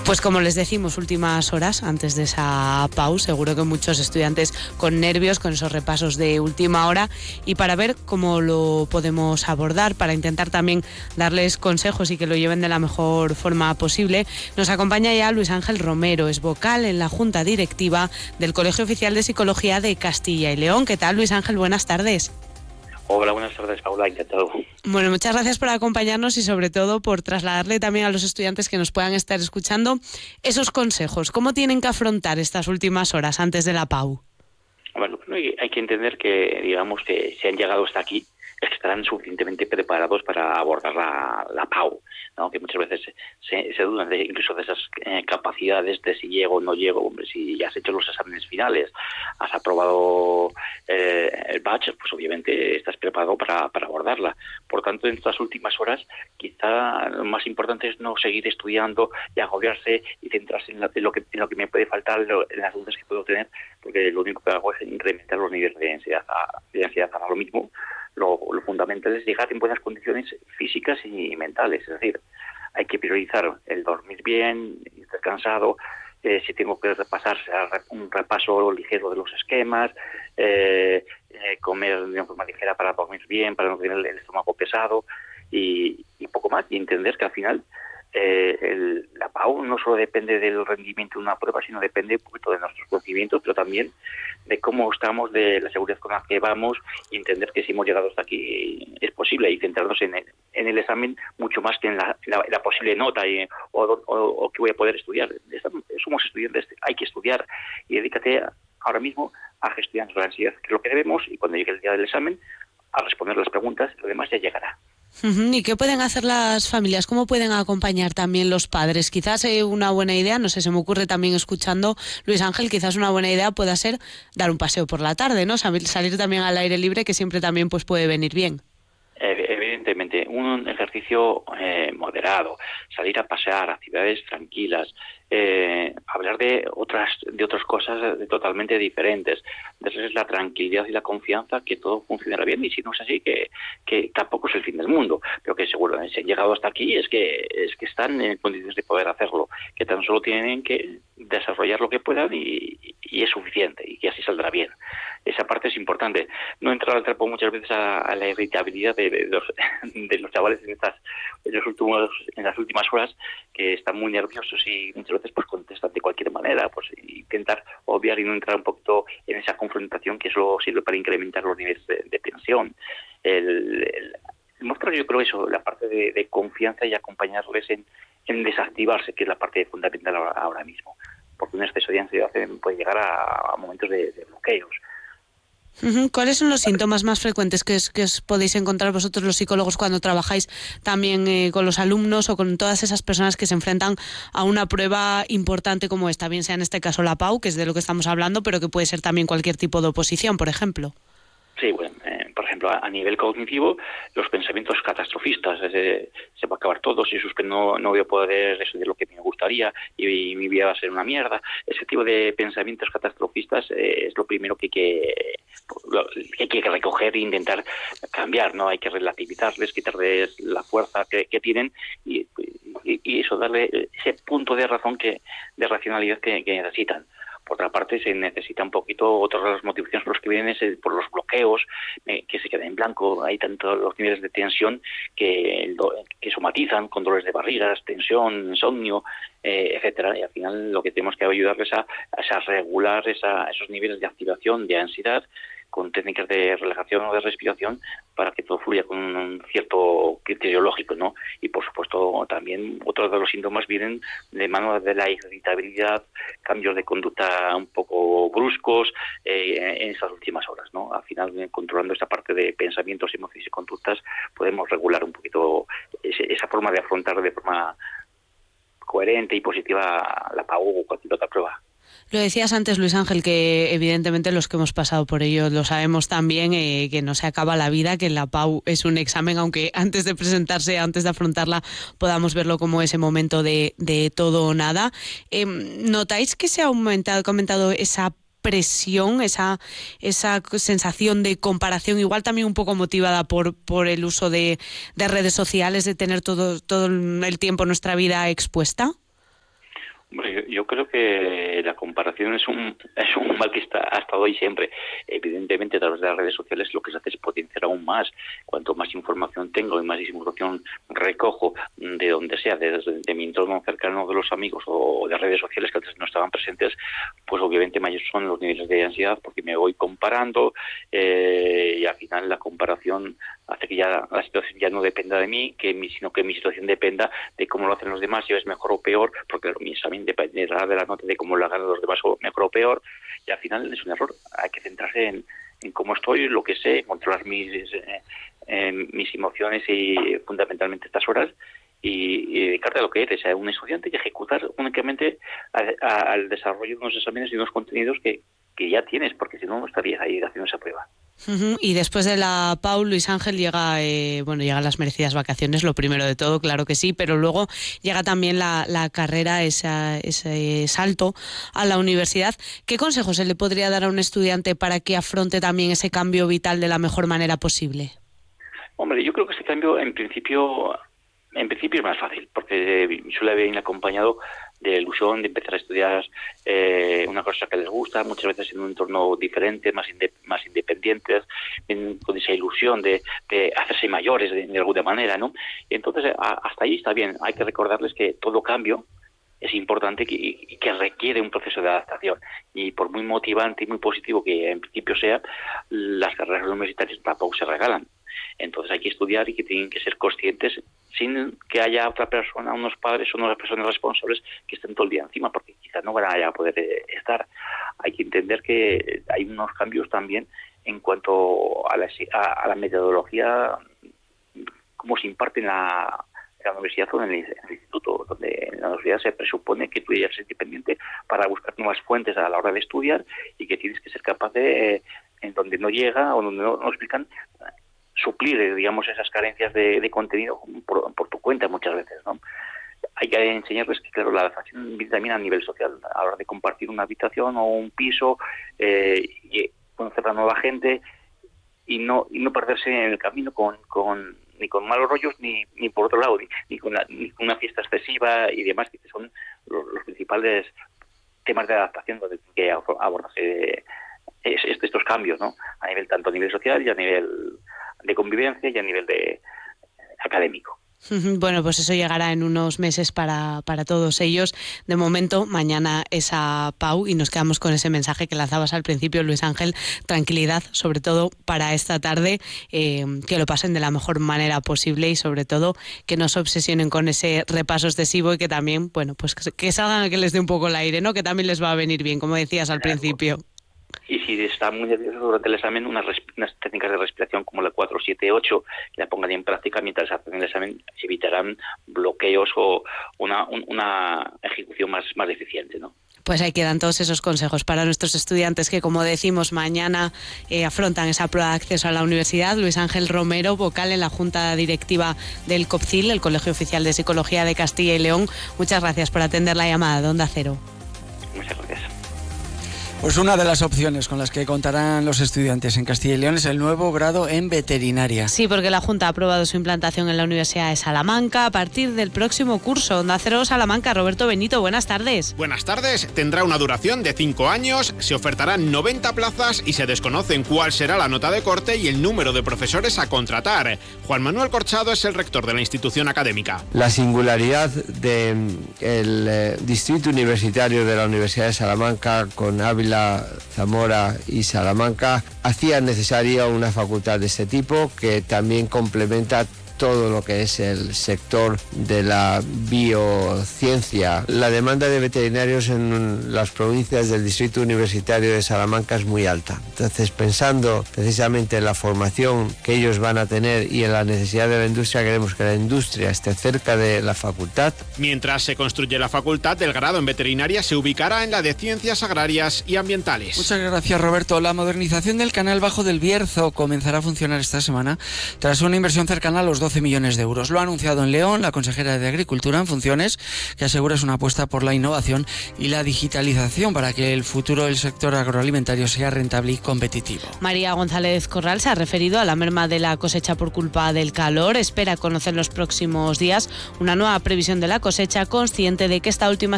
Pues como les decimos, últimas horas antes de esa pausa, seguro que muchos estudiantes con nervios, con esos repasos de última hora, y para ver cómo lo podemos abordar, para intentar también darles consejos y que lo lleven de la mejor forma posible, nos acompaña ya Luis Ángel Romero, es vocal en la Junta Directiva del Colegio Oficial de Psicología de Castilla y León. ¿Qué tal, Luis Ángel? Buenas tardes. Hola, buenas tardes, Paula, encantado. Bueno, muchas gracias por acompañarnos y sobre todo por trasladarle también a los estudiantes que nos puedan estar escuchando esos consejos. ¿Cómo tienen que afrontar estas últimas horas antes de la PAU? Bueno, hay que entender que, digamos, que si han llegado hasta aquí, es que estarán suficientemente preparados para abordar la PAU, ¿no? Que muchas veces se dudan incluso de esas capacidades de si llego o no llego. Hombre, si ya has hecho los exámenes finales, has aprobado el batch, pues obviamente estás preparado para abordarla. Por tanto, en estas últimas horas, quizá lo más importante es no seguir estudiando y agobiarse y centrarse en lo que me puede faltar, en las dudas que puedo tener, porque lo único que hago es incrementar los niveles de ansiedad. Ahora lo mismo. Lo fundamental es llegar en buenas condiciones físicas y mentales, es decir, hay que priorizar el dormir bien, descansado, si tengo que repasar, un repaso ligero de los esquemas, comer de forma ligera para dormir bien, para no tener el estómago pesado y poco más, y entender que al final la PAU no solo depende del rendimiento de una prueba, sino depende un poquito de nuestros conocimientos, pero también de cómo estamos, de la seguridad con la que vamos, y entender que si hemos llegado hasta aquí es posible, y centrarnos en el examen mucho más que en la posible nota o que voy a poder estudiar. Somos estudiantes, hay que estudiar, y dedícate ahora mismo a gestionar la ansiedad, que es lo que debemos, y cuando llegue el día del examen a responder las preguntas, lo demás ya llegará. ¿Y qué pueden hacer las familias? ¿Cómo pueden acompañar también los padres? Quizás una buena idea, no sé, se me ocurre también escuchando, Luis Ángel, quizás una buena idea pueda ser dar un paseo por la tarde, ¿no? Salir también al aire libre, que siempre también pues puede venir bien. Evidentemente, un ejercicio moderado, salir a pasear, actividades tranquilas, hablar de otras cosas totalmente diferentes, darles la tranquilidad y la confianza que todo funcionará bien, y si no es así, que tampoco es el fin del mundo, pero que seguro si han llegado hasta aquí es que están en condiciones de poder hacerlo, que tan solo tienen que desarrollar lo que puedan y es suficiente, y que así saldrá bien. Esa parte es importante. No entrar al trapo muchas veces a la irritabilidad de los chavales en las últimas horas, que están muy nerviosos y muchas veces pues contestan de cualquier manera, pues intentar obviar y no entrar un poquito en esa confrontación, que eso sirve para incrementar los niveles de tensión. El mostrar, yo creo, eso, la parte de confianza, y acompañarles en desactivarse, que es la parte fundamental ahora mismo, porque un exceso de ansiedad puede llegar a momentos de bloqueos. ¿Cuáles son los síntomas más frecuentes que os podéis encontrar vosotros los psicólogos cuando trabajáis también con los alumnos o con todas esas personas que se enfrentan a una prueba importante como esta, bien sea en este caso la PAU, que es de lo que estamos hablando, pero que puede ser también cualquier tipo de oposición, por ejemplo? Sí, bueno, por ejemplo, a nivel cognitivo, los pensamientos catastrofistas, se va a acabar todo, si no voy a poder estudiar lo que me gustaría y mi vida va a ser una mierda. Ese tipo de pensamientos catastrofistas es lo primero que hay que recoger e intentar cambiar, ¿no? Hay que relativizarles, quitarles la fuerza que tienen y eso, darle ese punto de razón, de racionalidad que necesitan. Por otra parte, se necesita un poquito, otras de las motivaciones por los que vienen es por los bloqueos, que se quedan en blanco. Hay tantos los niveles de tensión que somatizan con dolores de barrigas, tensión, insomnio, etcétera. Y al final lo que tenemos que ayudarles a regular esos niveles de activación, de ansiedad, con técnicas de relajación o de respiración, para que todo fluya con un cierto criterio lógico, ¿no? Y por supuesto también otros de los síntomas vienen de mano de la irritabilidad, cambios de conducta un poco bruscos en esas últimas horas, ¿no? Al final, controlando esta parte de pensamientos, emociones y conductas, podemos regular un poquito esa forma de afrontar de forma coherente y positiva la PAU o cualquier otra prueba. Lo decías antes, Luis Ángel, que evidentemente los que hemos pasado por ello lo sabemos también, que no se acaba la vida, que la PAU es un examen, aunque antes de presentarse, antes de afrontarla, podamos verlo como ese momento de todo o nada. ¿Notáis que se ha aumentado esa presión, esa sensación de comparación, igual también un poco motivada por el uso de redes sociales, de tener todo el tiempo nuestra vida expuesta? Bueno, yo creo que la comparación es un mal que ha estado ahí siempre. Evidentemente, a través de las redes sociales lo que se hace es potenciar aún más. Cuanto más información tengo y más información recojo de donde sea, de mi entorno cercano, de los amigos o de redes sociales que antes no estaban presentes, pues obviamente mayores son los niveles de ansiedad porque me voy comparando y al final la comparación hace que ya la situación ya no dependa de mí, sino que mi situación dependa de cómo lo hacen los demás, si es mejor o peor, porque mi examen dependerá de la nota de cómo lo hagan los demás, o mejor o peor, y al final es un error. Hay que centrarse en cómo estoy, lo que sé, controlar mis emociones y fundamentalmente estas horas, y dedicarte a lo que eres, a un estudiante, y ejecutar únicamente al desarrollo de unos exámenes y unos contenidos que ya tienes, porque si no, no estarías ahí haciendo esa prueba. Y después de la PAU, Luis Ángel, llegan las merecidas vacaciones, lo primero de todo, claro que sí, pero luego llega también la carrera, ese salto a la universidad. ¿Qué consejos se le podría dar a un estudiante para que afronte también ese cambio vital de la mejor manera posible? Hombre, yo creo que ese cambio en principio es más fácil, porque suele haber acompañado de ilusión de empezar a estudiar una cosa que les gusta, muchas veces en un entorno diferente, más independientes, con esa ilusión de hacerse mayores de alguna manera, ¿no? Y entonces, hasta ahí está bien. Hay que recordarles que todo cambio es importante y que requiere un proceso de adaptación. Y por muy motivante y muy positivo que en principio sea, las carreras universitarias tampoco se regalan. Entonces hay que estudiar y que tienen que ser conscientes sin que haya otra persona, unos padres o unas personas responsables que estén todo el día encima, porque quizás no van a poder estar. Hay que entender que hay unos cambios también en cuanto a la metodología, cómo se imparte en la universidad o en el instituto, donde en la universidad se presupone que tú ya eres independiente para buscar nuevas fuentes a la hora de estudiar y que tienes que ser capaz de, en donde no llega o donde no explican, suplir, digamos, esas carencias de contenido por tu cuenta muchas veces, ¿no? Hay que enseñarles que, claro, la adaptación viene también a nivel social, a la hora de compartir una habitación o un piso, y conocer a nueva gente y no perderse en el camino ni con malos rollos ni por otro lado, ni con una fiesta excesiva y demás, que son los principales temas de adaptación donde tienen que abordarse estos cambios, ¿no? Tanto a nivel social y a nivel de convivencia y a nivel académico. Bueno, pues eso llegará en unos meses para todos ellos. De momento, mañana es a PAU y nos quedamos con ese mensaje que lanzabas al principio, Luis Ángel. Tranquilidad, sobre todo para esta tarde, que lo pasen de la mejor manera posible y sobre todo que no se obsesionen con ese repaso excesivo y que también, bueno, pues que salgan, que les dé un poco el aire, ¿no? Que también les va a venir bien, como decías al principio. Y si está muy nervioso durante el examen, unas técnicas de respiración como la 4-7-8, que la pongan en práctica mientras hacen el examen, evitarán bloqueos o una ejecución más eficiente, ¿no? Pues ahí quedan todos esos consejos para nuestros estudiantes que, como decimos, mañana afrontan esa prueba de acceso a la universidad. Luis Ángel Romero, vocal en la Junta Directiva del COPCIL, el Colegio Oficial de Psicología de Castilla y León. Muchas gracias por atender la llamada de Onda Cero. Muchas gracias. Pues una de las opciones con las que contarán los estudiantes en Castilla y León es el nuevo grado en veterinaria. Sí, porque la Junta ha aprobado su implantación en la Universidad de Salamanca a partir del próximo curso. Onda Cero Salamanca, Roberto Benito, buenas tardes. Buenas tardes. Tendrá una duración de 5 años, se ofertarán 90 plazas y se desconocen cuál será la nota de corte y el número de profesores a contratar. Juan Manuel Corchado es el rector de la institución académica. La singularidad del distrito universitario de la Universidad de Salamanca con Ávila, Zamora y Salamanca hacía necesaria una facultad de este tipo que también complementa todo lo que es el sector de la biociencia. La demanda de veterinarios en las provincias del Distrito Universitario de Salamanca es muy alta. Entonces, pensando precisamente en la formación que ellos van a tener y en la necesidad de la industria, queremos que la industria esté cerca de la facultad. Mientras se construye la facultad, el grado en veterinaria se ubicará en la de Ciencias Agrarias y Ambientales. Muchas gracias, Roberto. La modernización del canal Bajo del Bierzo comenzará a funcionar esta semana tras una inversión cercana a los 12 millones de euros. Lo ha anunciado en León la consejera de Agricultura en funciones, que asegura es una apuesta por la innovación y la digitalización para que el futuro del sector agroalimentario sea rentable y competitivo. María González Corral se ha referido a la merma de la cosecha por culpa del calor. Espera conocer en los próximos días una nueva previsión de la cosecha, consciente de que esta última